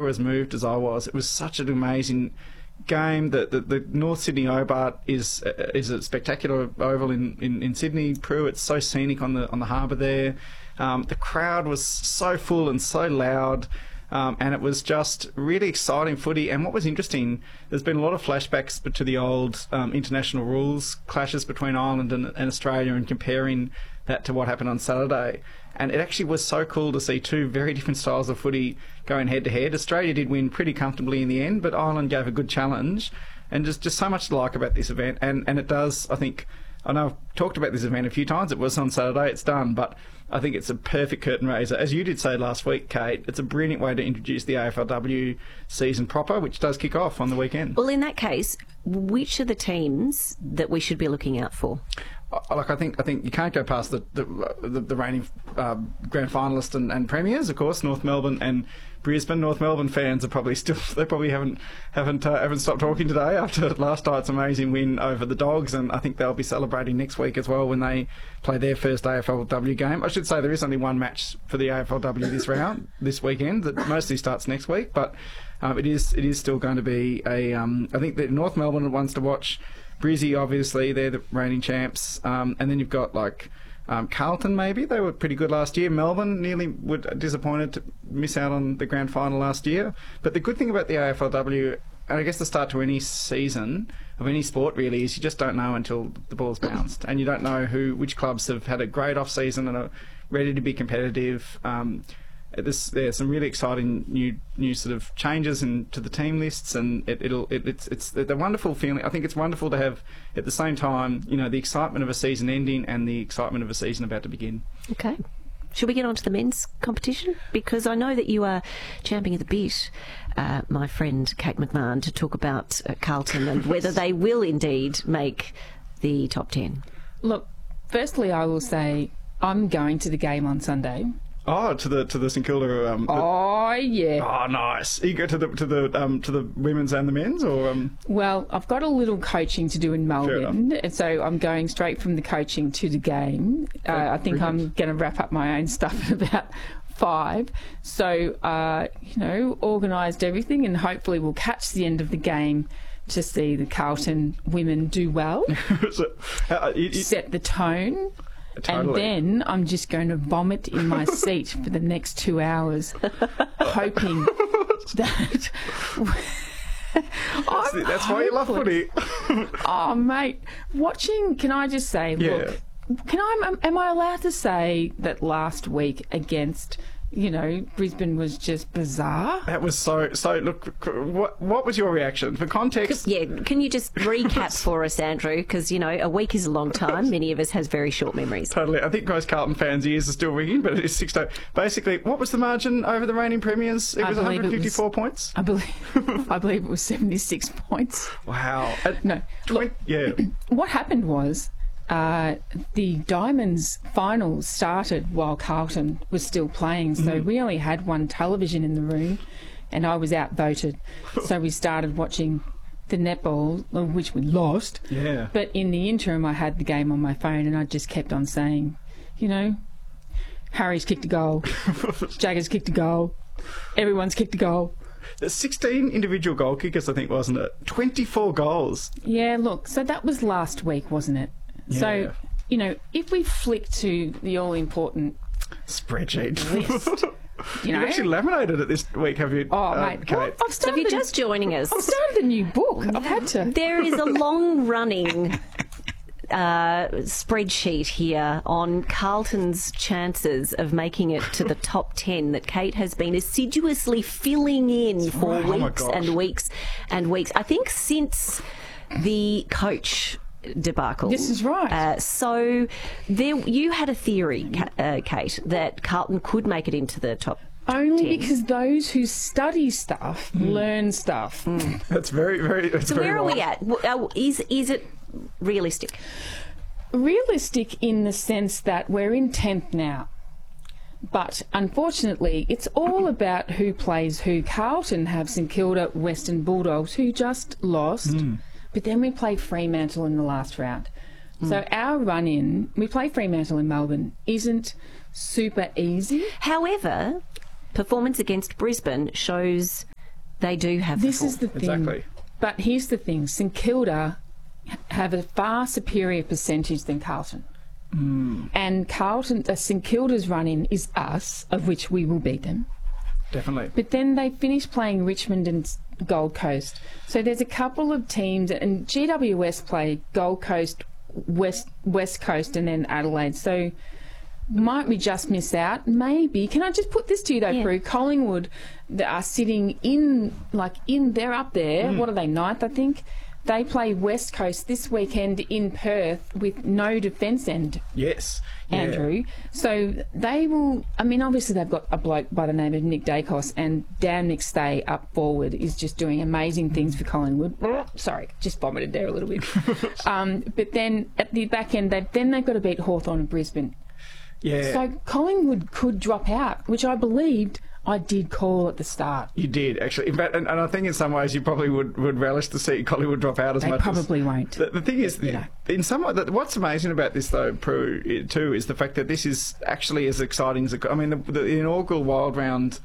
were as moved as I was. It was such an amazing game. The North Sydney Hobart is a spectacular oval in Sydney. Pruitt's so scenic on the harbour there. The crowd was so full and so loud. And it was just really exciting footy. And what was interesting, there's been a lot of flashbacks to the old international rules clashes between Ireland and Australia, and comparing that to what happened on Saturday. And it actually was so cool to see two very different styles of footy going head to head. Australia did win pretty comfortably in the end, but Ireland gave a good challenge. And just so much to like about this event. And it does, I think, I know I've talked about this event a few times. It was on Saturday, it's done, but I think it's a perfect curtain raiser. As you did say last week, Kate, it's a brilliant way to introduce the AFLW season proper, which does kick off on the weekend. Well, in that case, which are the teams that we should be looking out for? Like I think you can't go past the reigning grand finalists and premiers, of course, North Melbourne and Brisbane. North Melbourne fans are probably haven't stopped talking today after last night's amazing win over the Dogs, and I think they'll be celebrating next week as well when they play their first AFLW game. I should say there is only one match for the AFLW this weekend that mostly starts next week, but it is still going to be a I think that North Melbourne wants to watch. Brizzy, obviously, they're the reigning champs. And then you've got, Carlton, maybe. They were pretty good last year. Melbourne nearly were disappointed to miss out on the grand final last year. But the good thing about the AFLW, and I guess the start to any season of any sport, really, is you just don't know until the ball's bounced. And you don't know which clubs have had a great off-season and are ready to be competitive. There's some really exciting new sort of changes to the team lists, and it's the wonderful feeling. I think it's wonderful to have at the same time, the excitement of a season ending and the excitement of a season about to begin. Okay. Should we get on to the men's competition? Because I know that you are champing at the bit, my friend Kate McMahon, to talk about Carlton and whether they will indeed make the top 10. Look, firstly, I will say I'm going to the game on Sunday. Oh, to the St Kilda. Oh yeah. Oh, nice. You go to the women's and the men's, or Well, I've got a little coaching to do in Melbourne, and so I'm going straight from the coaching to the game. I think I'm going to wrap up my own stuff at about 5. So, organised everything, and hopefully we'll catch the end of the game to see the Carlton women do well, set the tone. Totally. And then I'm just going to vomit in my seat for the next 2 hours, hoping that... That's why you love footy. Oh, mate. Can I just say, look, am I allowed to say that last week against... Brisbane was just bizarre. That was so. Look, what was your reaction? For context, can you just recap for us, Andrew? Because a week is a long time. Many of us has very short memories. Totally. I think most Carlton fans' ears are still ringing, but it is 6-0. Basically, what was the margin over the reigning premiers? It was 154 points. I believe it was 76 points. Wow. No. Look, what happened was. The Diamonds finals started while Carlton was still playing, so we only had one television in the room, and I was outvoted. So we started watching the netball, which we lost. Yeah. But in the interim, I had the game on my phone, and I just kept on saying, Harry's kicked a goal, Jagger's kicked a goal, everyone's kicked a goal. There's 16 individual goal kickers, I think, wasn't it? 24 goals. Yeah, look, so that was last week, wasn't it? Yeah. So, if we flick to the all-important spreadsheet list, You've actually laminated it this week, have you? Oh, mate. Kate? Well, so if you're just joining us... I've started a new book. I've had to. There is a long-running spreadsheet here on Carlton's chances of making it to the top 10 that Kate has been assiduously filling in for weeks and weeks and weeks. I think since the coach... debacle. This is right. So you had a theory, Kate, that Carlton could make it into the top 10. Because those who study stuff learn stuff. That's very, very... That's so very where are we at? Is it realistic? Realistic in the sense that we're in 10th now. But unfortunately, it's all about who plays who. Carlton have St Kilda Western Bulldogs, who just lost. But then we play Fremantle in the last round. So our run-in, we play Fremantle in Melbourne, isn't super easy. However, performance against Brisbane shows They do have This the is the thing. Exactly. But here's the thing. St Kilda have a far superior percentage than Carlton. And St Kilda's run-in is us, of which we will beat them. Definitely. But then they finish playing Richmond and Gold Coast. So there's a couple of teams, and GWS play Gold Coast, West Coast, and then Adelaide. So might we just miss out? Maybe. Can I just put this to you though, Prue? Collingwood, they are sitting they're up there. What are they, 9th, I think? They play West Coast this weekend in Perth with no defence end. Yes. Andrew. So they will, I mean, obviously they've got a bloke by the name of Nick Dacos, and Dan McStay up forward is just doing amazing things for Collingwood. Sorry, just vomited there a little bit. But then at the back end, they've got to beat Hawthorn and Brisbane. Yeah. So Collingwood could drop out, which I believed I did call at the start. You did, actually. In fact, and I think in some ways you probably would relish to see Collingwood drop out as much. They probably won't. The thing is, in some way, what's amazing about this, though, Prue, too, is the fact that this is actually as exciting as I mean, the inaugural Wild Round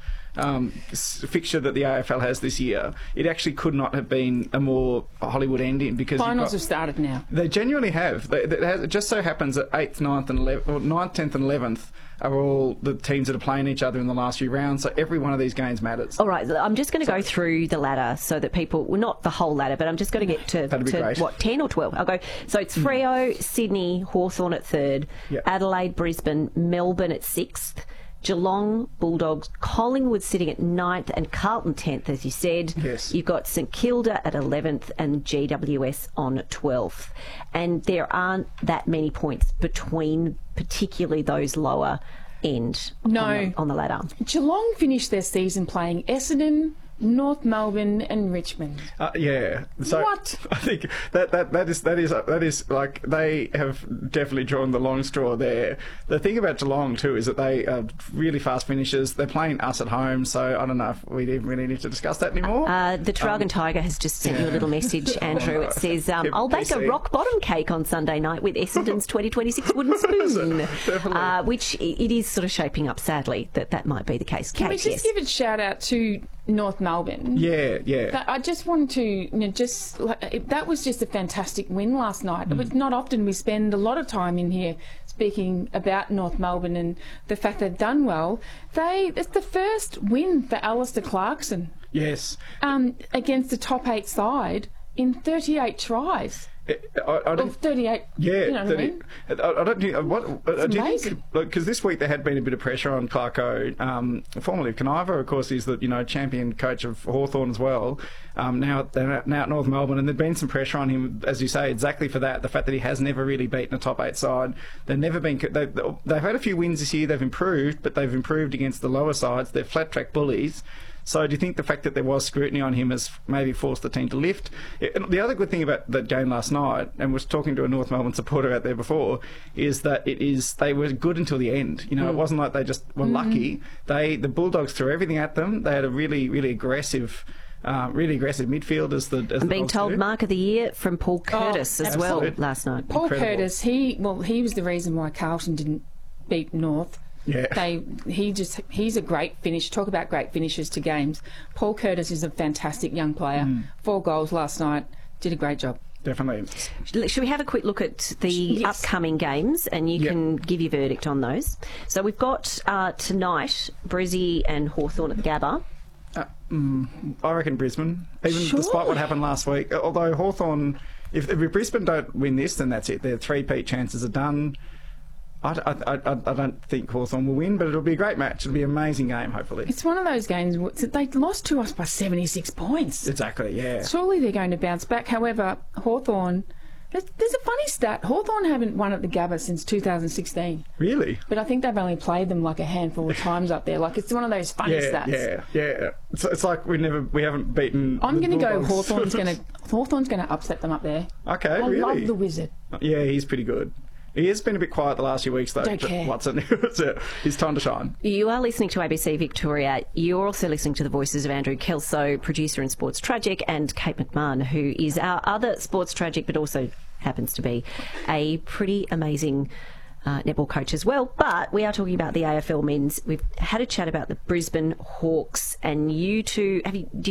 fixture that the AFL has this year, it actually could not have been a more Hollywood ending, because finals have started now. They genuinely have. It just so happens that 8th, 9th and 11th, or 9th, 10th and 11th are all the teams that are playing each other in the last few rounds, so every one of these games matters. All right, I'm just going to go through the ladder so that people, well, not the whole ladder, but I'm just going to get to what, 10 or 12? I'll go. So it's Freo, Sydney, Hawthorn at 3rd, Adelaide, Brisbane, Melbourne at 6th, Geelong, Bulldogs, Collingwood sitting at 9th, and Carlton 10th, as you said. Yes. You've got St Kilda at 11th and GWS on 12th. And there aren't that many points between particularly those lower end on the ladder. Geelong finished their season playing Essendon, North Melbourne and Richmond. Yeah. So what? I think that is like, they have definitely drawn the long straw there. The thing about Geelong too is that they are really fast finishers. They're playing us at home, so I don't know if we even really need to discuss that anymore. The Traralgon Tiger has just sent you a little message, Andrew. It says, I'll bake a rock bottom cake on Sunday night with Essendon's 2026 wooden spoon. Which it is sort of shaping up, sadly, that might be the case. Can we just give a shout out to North Melbourne? Yeah. I just wanted to, that was just a fantastic win last night. It's not often we spend a lot of time in here speaking about North Melbourne and the fact they've done well. It's the first win for Alistair Clarkson. Yes. Against the top 8 side in 38 tries. I don't, 38. Yeah, you know 30, what I mean? I don't think. It's amazing. Because this week there had been a bit of pressure on Clarko, formerly of Caniva, of course, he's the champion coach of Hawthorn as well. Now at North Melbourne, and there'd been some pressure on him, as you say, exactly for that. The fact that he has never really beaten a top 8 side. They've never been. They've had a few wins this year. They've improved, but they've improved against the lower sides. They're flat track bullies. So do you think the fact that there was scrutiny on him has maybe forced the team to lift? The other good thing about that game last night, and was talking to a North Melbourne supporter out there before, is that they were good until the end. You know, it wasn't like they just were lucky. The Bulldogs threw everything at them. They had a really, really aggressive midfield as I'm being told Mark of the Year from Paul Curtis as well last night. Paul Curtis, he was the reason why Carlton didn't beat North. Yeah. He's a great finish. Talk about great finishes to games. Paul Curtis is a fantastic young player. 4 goals last night. Did a great job. Definitely. Should we have a quick look at the upcoming games, and you can give your verdict on those? So we've got tonight Brizzy and Hawthorn at the Gabba. I reckon Brisbane, even despite what happened last week. Although Hawthorn, if Brisbane don't win this, then that's it. Their 3-peat chances are done. I don't think Hawthorn will win, but it'll be a great match. It'll be an amazing game, hopefully. It's one of those games they lost to us by 76 points. Exactly, yeah. Surely they're going to bounce back. However, Hawthorn, there's a funny stat. Hawthorn haven't won at the Gabba since 2016. Really? But I think they've only played them like a handful of times up there. Like, it's one of those funny stats. Yeah. It's like we haven't beaten. I'm going to go Hawthorn's going to upset them up there. Okay, really? I love the Wizard. Yeah, he's pretty good. He has been a bit quiet the last few weeks, though. Don't care. Watson, it's time to shine. You are listening to ABC Victoria. You're also listening to the voices of Andrew Kelso, producer in Sports Tragic, and Kate McMahon, who is our other Sports Tragic, but also happens to be a pretty amazing netball coach as well. But we are talking about the AFL men's. We've had a chat about the Brisbane Hawks, and you two, did